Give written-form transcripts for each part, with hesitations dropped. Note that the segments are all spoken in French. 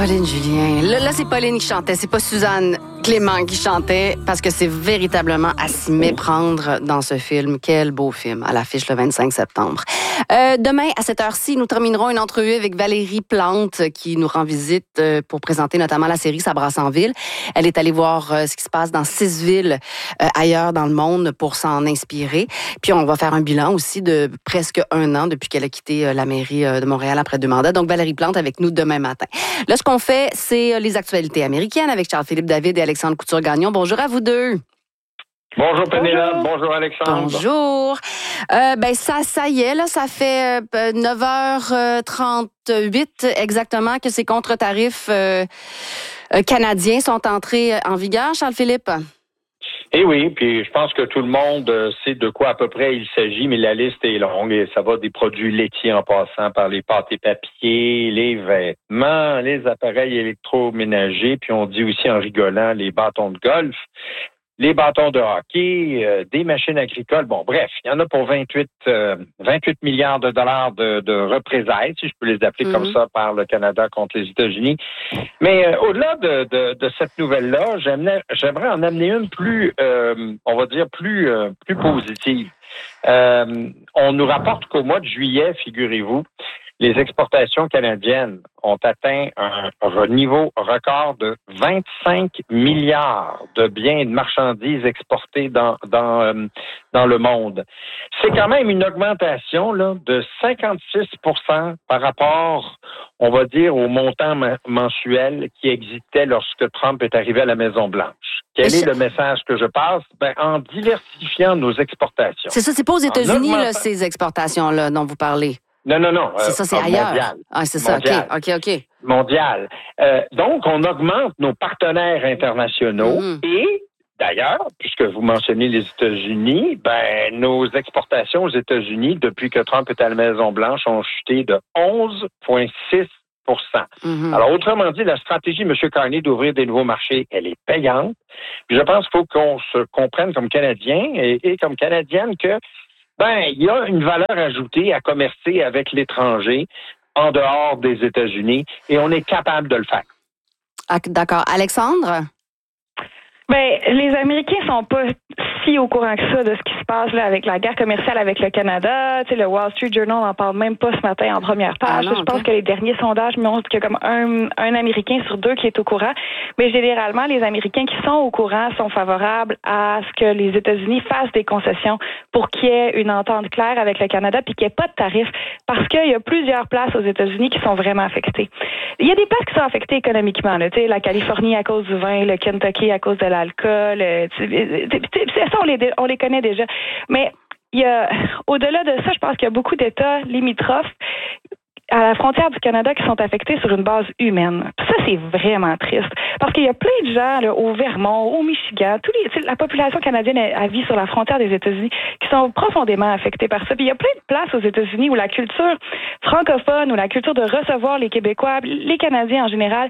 Pauline Julien. Là, c'est Pauline qui chantait, c'est pas Suzanne Clément qui chantait, parce que c'est véritablement à s'y méprendre dans ce film. Quel beau film, à l'affiche le 25 septembre. Demain, à cette heure-ci, nous terminerons une entrevue avec Valérie Plante, qui nous rend visite pour présenter notamment la série Ça brasse en ville. Elle est allée voir ce qui se passe dans 6 villes ailleurs dans le monde pour s'en inspirer. Puis on va faire un bilan aussi de presque 1 an depuis qu'elle a quitté la mairie de Montréal après 2 mandats. Donc Valérie Plante avec nous demain matin. Là, ce qu'on fait, c'est les actualités américaines avec Charles-Philippe David et Alexandre Couture-Gagnon. Bonjour à vous deux. Bonjour Pénélope, bonjour Alexandre. Bonjour. Ça y est, là, ça fait 9h38 exactement que ces contre-tarifs canadiens sont entrés en vigueur, Charles-Philippe. Eh oui, puis je pense que tout le monde sait de quoi à peu près il s'agit, mais la liste est longue et ça va des produits laitiers en passant par les pâtes et papiers, les vêtements, les appareils électroménagers, puis on dit aussi en rigolant les bâtons de golf, les bâtons de hockey, des machines agricoles. Bon, bref, il y en a pour 28 milliards de dollars de représailles, si je peux les appeler comme ça, par le Canada contre les États-Unis. Mais au-delà de cette nouvelle-là, j'aimerais en amener une plus, on va dire, plus positive. On nous rapporte qu'au mois de juillet, figurez-vous, les exportations canadiennes ont atteint un niveau record de 25 milliards de biens et de marchandises exportés dans le monde. C'est quand même une augmentation là, de 56% par rapport, on va dire, au montant mensuel qui existait lorsque Trump est arrivé à la Maison-Blanche. Quel est le message que je passe? En diversifiant nos exportations. C'est ça, c'est pas aux États-Unis, là, ces exportations-là dont vous parlez. Non. C'est ça, c'est ailleurs. Mondial. Ah, c'est ça, OK. Mondial. Donc, on augmente nos partenaires internationaux et, d'ailleurs, puisque vous mentionnez les États-Unis, nos exportations aux États-Unis, depuis que Trump est à la Maison-Blanche, ont chuté de 11,6%. Alors, autrement dit, la stratégie de M. Carney d'ouvrir des nouveaux marchés, elle est payante. Puis je pense qu'il faut qu'on se comprenne comme Canadiens et comme Canadiennes que il y a une valeur ajoutée à commercer avec l'étranger en dehors des États-Unis et on est capable de le faire. Ah, d'accord. Alexandre? Les Américains sont pas si au courant que ça de ce qui se passe là avec la guerre commerciale avec le Canada. Tu sais, le Wall Street Journal n'en parle même pas ce matin en première page. Je pense que les derniers sondages montrent qu'il y a comme un Américain sur 2 qui est au courant. Mais généralement, les Américains qui sont au courant sont favorables à ce que les États-Unis fassent des concessions pour qu'il y ait une entente claire avec le Canada puis qu'il n'y ait pas de tarifs. Parce qu'il y a plusieurs places aux États-Unis qui sont vraiment affectées. Il y a des places qui sont affectées économiquement. Tu sais, la Californie à cause du vin, le Kentucky à cause de l'alcool. Ça, on les connaît déjà. Mais il y a, au-delà de ça, je pense qu'il y a beaucoup d'États limitrophes à la frontière du Canada qui sont affectés sur une base humaine. Ça, c'est vraiment triste. Parce qu'il y a plein de gens là, au Vermont, au Michigan, la population canadienne a vit sur la frontière des États-Unis qui sont profondément affectés par ça. Puis il y a plein de places aux États-Unis où la culture francophone, où la culture de recevoir les Québécois, les Canadiens en général,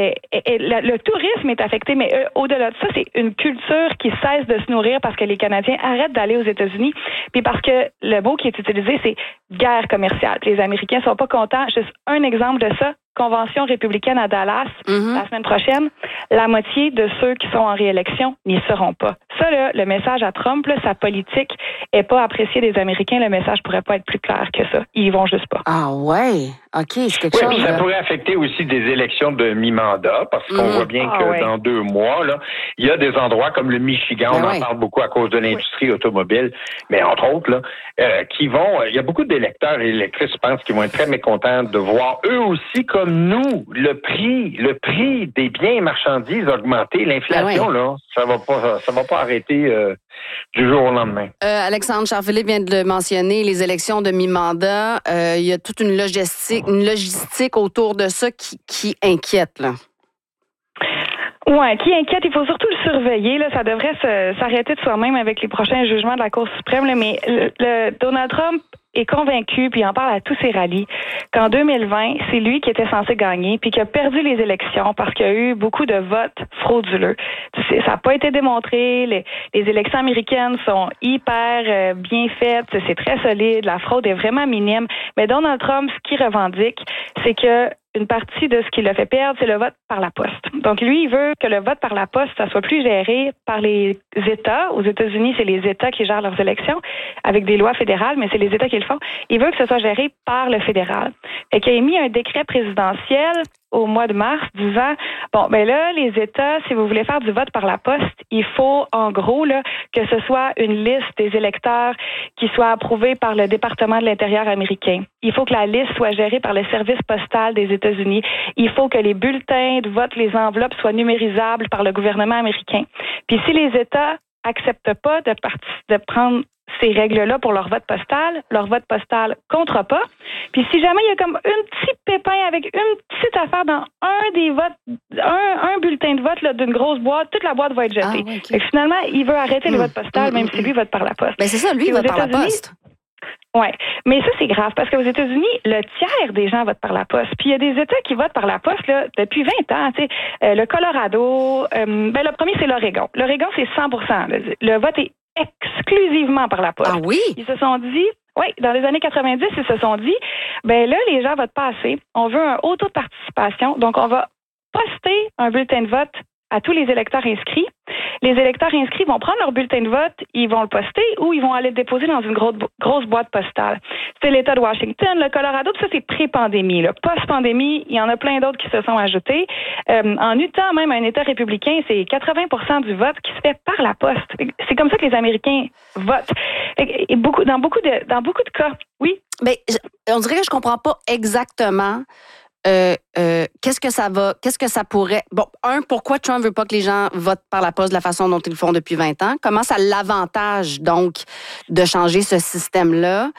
le tourisme est affecté. Mais au-delà de ça, c'est une culture qui cesse de se nourrir parce que les Canadiens arrêtent d'aller aux États-Unis. Puis parce que le mot qui est utilisé, c'est guerre commerciale. Puis les Américains sont pas contents. Juste un exemple de ça, convention républicaine à Dallas la semaine prochaine, la moitié de ceux qui sont en réélection n'y seront pas. Ça, là, le message à Trump, là, sa politique est pas appréciée des Américains. Le message pourrait pas être plus clair que ça. Ils y vont juste pas. Ah ouais? OK, c'est quelque chose. Ça pourrait affecter aussi des élections de mi-mandat, parce qu'on voit bien que dans 2 mois, là, il y a des endroits comme le Michigan, on en parle beaucoup à cause de l'industrie automobile, mais entre autres, là, qui vont... Il y a beaucoup d'électeurs et électrices, je pense, qui vont être très mécontents de voir, eux aussi, comme nous, le prix des biens et marchandises augmenter. L'inflation, là, ça va pas arrêter du jour au lendemain. Alexandre, Charles-Philippe vient de le mentionner, les élections de mi-mandat, il y a toute une logistique autour de ça qui inquiète, là. Ouais, qui inquiète, il faut surtout le surveiller. Là, ça devrait s'arrêter de soi-même avec les prochains jugements de la Cour suprême. Là, mais Donald Trump est convaincu, puis il en parle à tous ses rallyes, qu'en 2020, c'est lui qui était censé gagner, puis qui a perdu les élections parce qu'il y a eu beaucoup de votes frauduleux. Ça n'a pas été démontré. Les élections américaines sont hyper bien faites. C'est très solide. La fraude est vraiment minime. Mais Donald Trump, ce qu'il revendique, c'est que une partie de ce qui l'a fait perdre, c'est le vote par la poste. Donc, lui, il veut que le vote par la poste, ça soit plus géré par les États. Aux États-Unis, c'est les États qui gèrent leurs élections avec des lois fédérales, mais c'est les États qui le font. Il veut que ce soit géré par le fédéral. Et qu'il a émis un décret présidentiel au mois de mars disant, bon, ben là, les États, si vous voulez faire du vote par la poste, il faut, en gros, là, que ce soit une liste des électeurs qui soit approuvée par le département de l'Intérieur américain. Il faut que la liste soit gérée par le service postal des États-Unis. Il faut que les bulletins de vote, les enveloppes soient numérisables par le gouvernement américain. Puis si les États acceptent pas de prendre ces règles-là pour leur vote postal comptera pas. Puis si jamais il y a comme un petit pépin avec une petite affaire dans un des votes, un bulletin de vote là, d'une grosse boîte, toute la boîte va être jetée. Ah, okay. Finalement, il veut arrêter le vote postal, même si lui vote par la poste. Ben c'est ça, lui, il vote par la poste. Oui, mais ça, c'est grave, parce qu'aux États-Unis, le tiers des gens votent par la poste. Puis il y a des États qui votent par la poste là, depuis 20 ans. Tu sais, le Colorado, le premier, c'est l'Oregon. L'Oregon, c'est 100%. Le vote est exclusivement par la poste. Ah oui? Ils se sont dit, oui, dans les années 90, ils se sont dit, ben là, les gens votent pas assez. On veut un haut taux de participation, donc on va poster un bulletin de vote à tous les électeurs inscrits. Les électeurs inscrits vont prendre leur bulletin de vote, ils vont le poster ou ils vont aller le déposer dans une grosse boîte postale. C'est l'État de Washington, le Colorado, puis ça, c'est pré-pandémie. Là. Post-pandémie, il y en a plein d'autres qui se sont ajoutés. En Utah, même un État républicain, c'est 80% du vote qui se fait par la poste. C'est comme ça que les Américains votent. Et dans beaucoup de cas, oui. Mais on dirait que je comprends pas exactement qu'est-ce que ça pourrait... Bon, pourquoi Trump veut pas que les gens votent par la poste de la façon dont ils le font depuis 20 ans? Comment ça l'avantage, donc, de changer ce système-là?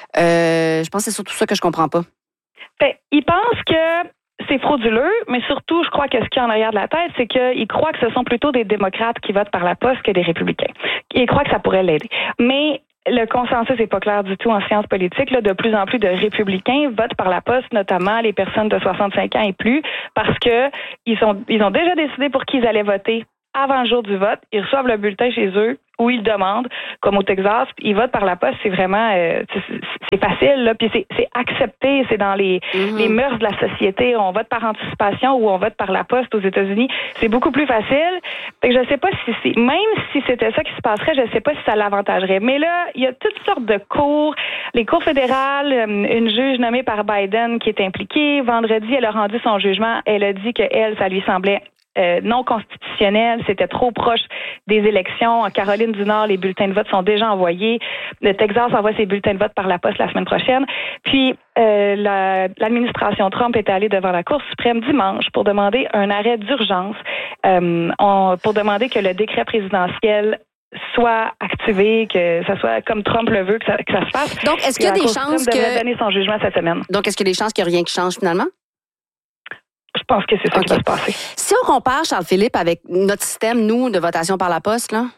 Je pense que c'est surtout ça que je comprends pas. Ben, il pense que c'est frauduleux, mais surtout, je crois que ce qu'il y a en arrière de la tête, c'est qu'il croit que ce sont plutôt des démocrates qui votent par la poste que des républicains. Il croit que ça pourrait l'aider. Mais le consensus n'est pas clair du tout en sciences politiques. Là, de plus en plus de républicains votent par la poste, notamment les personnes de 65 ans et plus, parce que ils ont déjà décidé pour qui ils allaient voter avant le jour du vote. Ils reçoivent le bulletin chez eux ou ils le demandent, comme au Texas. Ils votent par la poste. C'est vraiment... c'est facile, là. Puis c'est accepté. C'est dans les mœurs de la société. On vote par anticipation ou on vote par la poste aux États-Unis. C'est beaucoup plus facile. Fait que je sais pas même si c'était ça qui se passerait, je sais pas si ça l'avantagerait. Mais là, il y a toutes sortes de cours. Les cours fédérales, une juge nommée par Biden qui est impliquée. Vendredi, elle a rendu son jugement. Elle a dit que ça lui semblait non constitutionnel, c'était trop proche des élections. En Caroline du Nord, les bulletins de vote sont déjà envoyés. Le Texas envoie ses bulletins de vote par la poste la semaine prochaine. Puis, l'administration Trump est allée devant la Cour suprême dimanche pour demander un arrêt d'urgence, pour demander que le décret présidentiel soit activé, que ça soit comme Trump le veut, que ça se fasse. Donc, est-ce qu'il y a des chances devrait donner son jugement cette semaine. Donc, est-ce qu'il y a des chances qu'il n'y a rien qui change finalement? Je pense que c'est ça qui va se passer. Si on compare, Charles-Philippe, avec notre système, nous, de votation par la poste, là?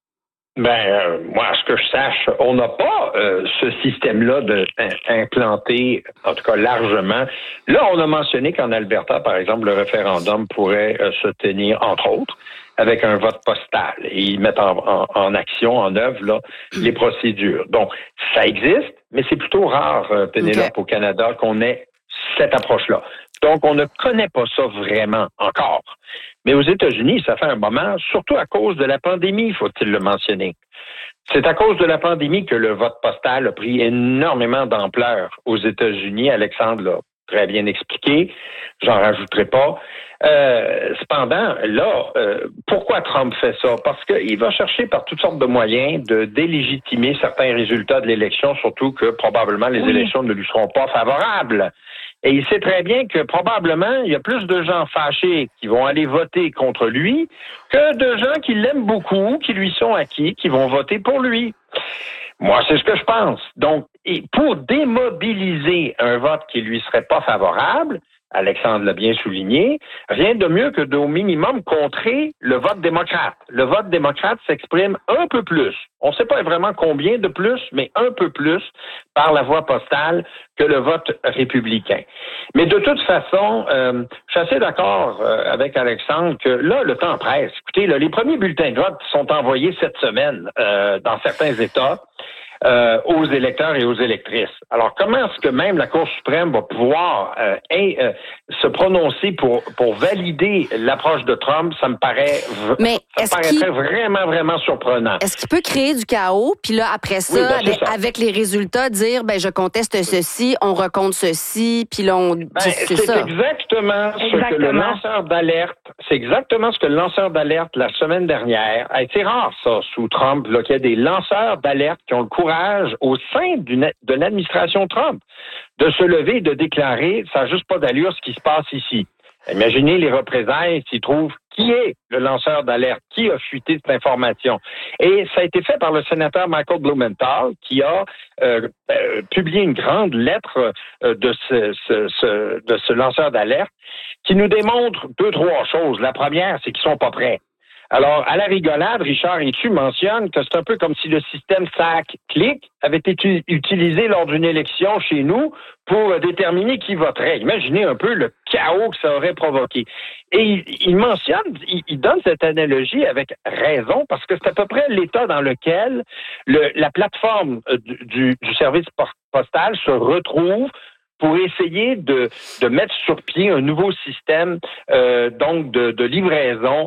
Moi, à ce que je sache, on n'a pas ce système-là implanté, en tout cas largement. Là, on a mentionné qu'en Alberta, par exemple, le référendum pourrait se tenir, entre autres, avec un vote postal. Et ils mettent en action, en œuvre, là, les procédures. Donc, ça existe, mais c'est plutôt rare, Pénélope, au Canada, qu'on ait cette approche-là. Donc, on ne connaît pas ça vraiment encore. Mais aux États-Unis, ça fait un moment, surtout à cause de la pandémie, faut-il le mentionner. C'est à cause de la pandémie que le vote postal a pris énormément d'ampleur aux États-Unis. Alexandre l'a très bien expliqué. J'en rajouterai pas. Cependant, là, pourquoi Trump fait ça? Parce qu'il va chercher par toutes sortes de moyens de délégitimer certains résultats de l'élection, surtout que probablement les élections ne lui seront pas favorables. Et il sait très bien que probablement, il y a plus de gens fâchés qui vont aller voter contre lui que de gens qui l'aiment beaucoup, qui lui sont acquis, qui vont voter pour lui. Moi, c'est ce que je pense. Donc, pour démobiliser un vote qui lui serait pas favorable, Alexandre l'a bien souligné, rien de mieux que d'au minimum contrer le vote démocrate. Le vote démocrate s'exprime un peu plus. On ne sait pas vraiment combien de plus, mais un peu plus par la voie postale que le vote républicain. Mais de toute façon, je suis assez d'accord avec Alexandre que là, le temps presse. Écoutez, là, les premiers bulletins de vote sont envoyés cette semaine dans certains États. aux électeurs et aux électrices. Alors, comment est-ce que même la Cour suprême va pouvoir se prononcer pour valider l'approche de Trump? Ça me paraîtrait vraiment, vraiment surprenant. Est-ce qu'il peut créer du chaos, puis là, après ça, avec les résultats, dire, je conteste ceci, on recompte ceci, puis là, c'est ça. Exactement ce que le lanceur d'alerte, la semaine dernière, a été rare, ça, sous Trump, là, qu'il y a des lanceurs d'alerte qui ont le courage, au sein de l'administration Trump, de se lever et de déclarer, ça n'a juste pas d'allure ce qui se passe ici. Imaginez les représailles s'ils trouvent qui est le lanceur d'alerte, qui a fuité cette information. Et ça a été fait par le sénateur Michael Blumenthal, qui a publié une grande lettre de ce lanceur d'alerte, qui nous démontre 2-3 choses. La première, c'est qu'ils sont pas prêts. Alors, à la rigolade, Richard, et tu mentionnes que c'est un peu comme si le système SAC-clic avait été utilisé lors d'une élection chez nous pour déterminer qui voterait. Imaginez un peu le chaos que ça aurait provoqué. Et il mentionne, il donne cette analogie avec raison, parce que c'est à peu près l'état dans lequel la plateforme du service postal se retrouve pour essayer de mettre sur pied un nouveau système donc de livraison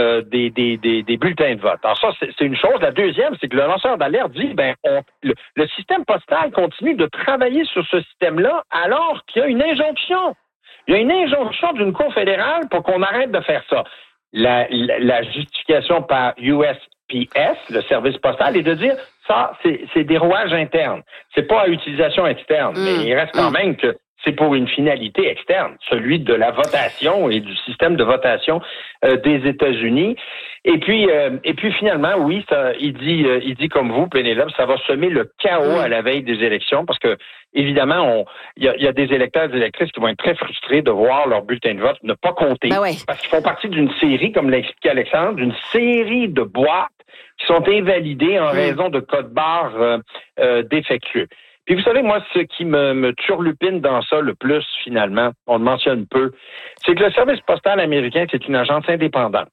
des bulletins de vote. Alors ça, c'est une chose. La deuxième, c'est que le lanceur d'alerte dit le système postal continue de travailler sur ce système-là alors qu'il y a une injonction. Il y a une injonction d'une Cour fédérale pour qu'on arrête de faire ça. La justification par USPS, le service postal, est de dire ça, c'est des rouages internes. C'est pas à utilisation externe, mais il reste quand même que c'est pour une finalité externe, celui de la votation et du système de votation des États-Unis. Et puis finalement, oui, il dit comme vous, Pénélope, ça va semer le chaos à la veille des élections, parce que évidemment, il y a des électeurs et des électrices qui vont être très frustrés de voir leur bulletin de vote ne pas compter, parce qu'ils font partie d'une série, comme l'a expliqué Alexandre, d'une série de boîtes qui sont invalidées en raison de codes-barres défectueux. Puis vous savez, moi, ce qui me turlupine dans ça le plus, finalement, on le mentionne peu, c'est que le service postal américain, c'est une agence indépendante.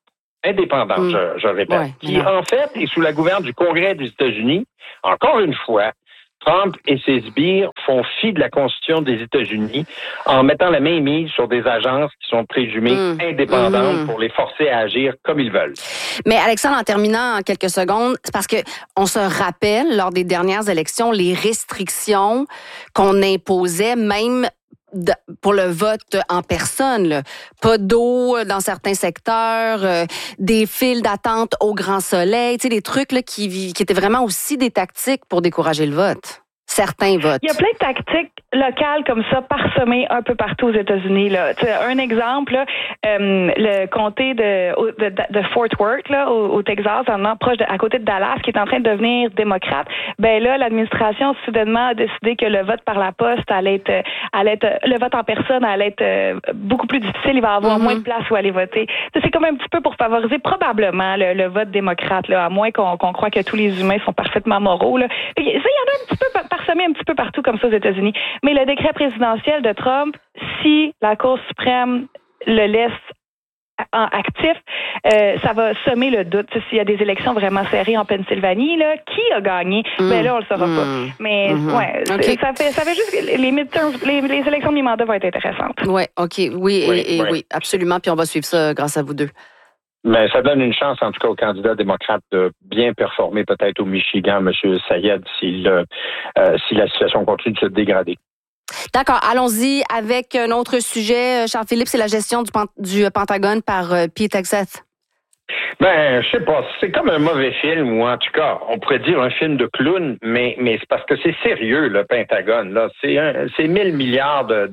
Je répète, qui, en fait, est sous la gouverne du Congrès des États-Unis. Encore une fois, Trump et ses sbires font fi de la Constitution des États-Unis en mettant la main mise sur des agences qui sont présumées indépendantes pour les forcer à agir comme ils veulent. Mais Alexandre, en terminant en quelques secondes, c'est parce que on se rappelle, lors des dernières élections, les restrictions qu'on imposait, même pour le vote en personne, là. Pas d'eau dans certains secteurs, des files d'attente au grand soleil, tu sais, des trucs là, qui étaient vraiment aussi des tactiques pour décourager le vote. Certains votes. Il y a plein de tactiques locales comme ça, parsemées un peu partout aux États-Unis. Là. Un exemple, là, le comté de Fort Worth, là, au Texas, à côté de Dallas, qui est en train de devenir démocrate. Ben là, l'administration soudainement a décidé que le vote par la poste allait être le vote en personne allait être beaucoup plus difficile. Il va y avoir moins de place où aller voter. C'est comme un petit peu pour favoriser probablement le vote démocrate, là, à moins qu'on croit que tous les humains sont parfaitement moraux. Là. Ça, il y en a un petit peu parsemé un petit peu partout comme ça aux États-Unis. Mais le décret présidentiel de Trump, si la Cour suprême le laisse actif, ça va semer le doute. S'il y a des élections vraiment serrées en Pennsylvanie, là, qui a gagné? Ben là, on le saura pas. Mais ça fait juste que les midterms, les élections de mi-mandat vont être intéressantes. Ouais, OK. Oui, absolument. Puis on va suivre ça grâce à vous deux. Mais ça donne une chance, en tout cas, aux candidats démocrates de bien performer, peut-être au Michigan, M. Sayed, si la situation continue de se dégrader. D'accord. Allons-y avec un autre sujet. Charles-Philippe, c'est la gestion du Pentagone par Pete Hegseth. Je sais pas. C'est comme un mauvais film, ou en tout cas, on pourrait dire un film de clown, mais c'est parce que c'est sérieux, le Pentagone. Là, c'est 1000 milliards de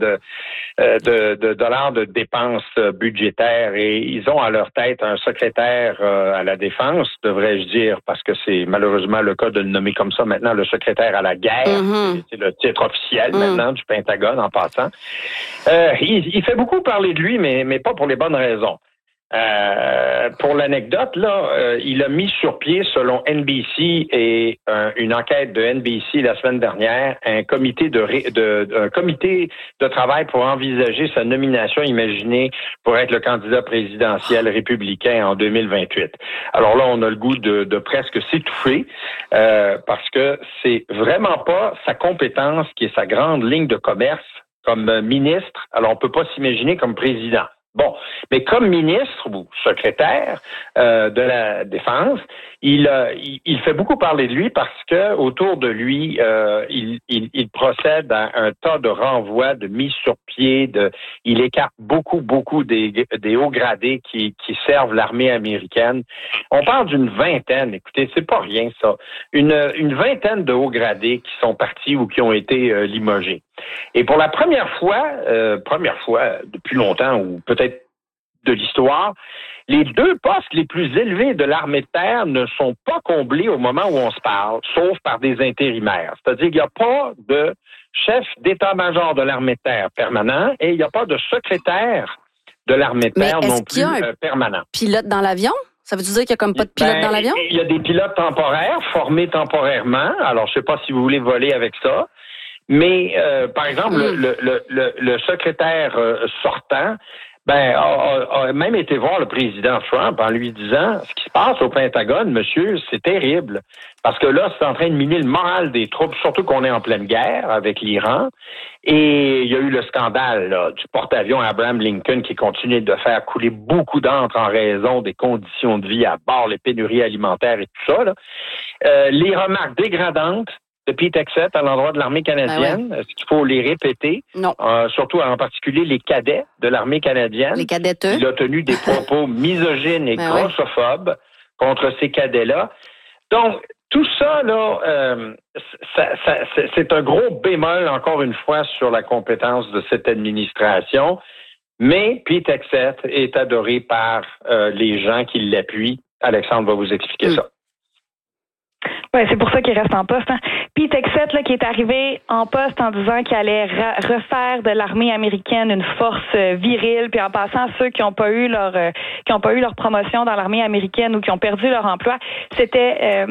dollars de dépenses budgétaires, et ils ont à leur tête un secrétaire à la défense, devrais-je dire, parce que c'est malheureusement le cas de le nommer comme ça maintenant, le secrétaire à la guerre. C'est le titre officiel maintenant du Pentagone, en passant. Il fait beaucoup parler de lui, mais pas pour les bonnes raisons. Pour l'anecdote, là, il a mis sur pied, selon NBC et une enquête de NBC la semaine dernière, un comité de travail pour envisager sa nomination imaginée pour être le candidat présidentiel républicain en 2028. Alors là, on a le goût de presque s'étouffer parce que c'est vraiment pas sa compétence qui est sa grande ligne de commerce comme ministre. Alors, on peut pas s'imaginer comme président. Bon, mais comme ministre ou secrétaire de la Défense, il fait beaucoup parler de lui parce que autour de lui, il procède à un tas de renvois, de mise sur pied, il écarte beaucoup des hauts gradés qui servent l'armée américaine. On parle d'une vingtaine, écoutez, c'est pas rien ça, une vingtaine de hauts gradés qui sont partis ou qui ont été limogés. Et pour la première fois depuis longtemps ou peut-être de l'histoire, les deux postes les plus élevés de l'armée de terre ne sont pas comblés au moment où on se parle, sauf par des intérimaires. C'est-à-dire qu'il n'y a pas de chef d'état-major de l'armée de terre permanent et il n'y a pas de secrétaire de l'armée de terre non plus permanent. Pilote dans l'avion? Ça veut dire qu'il n'y a comme pas de pilote dans l'avion? Il y a des pilotes temporaires, formés temporairement. Alors, je ne sais pas si vous voulez voler avec ça. Mais, par exemple, le secrétaire sortant, a même été voir le président Trump en lui disant, ce qui se passe au Pentagone, monsieur, c'est terrible. Parce que là, c'est en train de miner le moral des troupes, surtout qu'on est en pleine guerre avec l'Iran. Et il y a eu le scandale là, du porte-avions Abraham Lincoln qui continue de faire couler beaucoup d'encre en raison des conditions de vie à bord, les pénuries alimentaires et tout ça. Là. Les remarques dégradantes de Pete Hegseth à l'endroit de l'armée canadienne. Est-ce qu'il faut les répéter? Non. Surtout en particulier les cadets de l'armée canadienne. Les cadettes. Il a tenu des propos misogynes et grossophobes contre ces cadets-là. Donc, tout ça, là, c'est un gros bémol, encore une fois, sur la compétence de cette administration. Mais Pete Hegseth est adoré par les gens qui l'appuient. Alexandre va vous expliquer ça. Ouais, c'est pour ça qu'il reste en poste. Hein. Pete Hegseth, là, qui est arrivé en poste en disant qu'il allait refaire de l'armée américaine une force virile, puis en passant ceux qui n'ont pas eu leur promotion dans l'armée américaine ou qui ont perdu leur emploi, c'était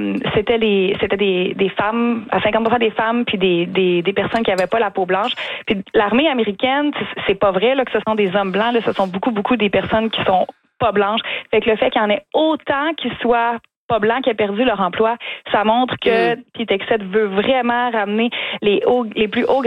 des femmes, à 50% des femmes, puis des personnes qui n'avaient pas la peau blanche. Puis l'armée américaine, c'est pas vrai là que ce sont des hommes blancs, là, ce sont beaucoup des personnes qui sont pas blanches. Fait que le fait qu'il y en ait autant qui soient pas blancs qui ont perdu leur emploi, ça montre que Pete Hegseth veut vraiment ramener les plus hauts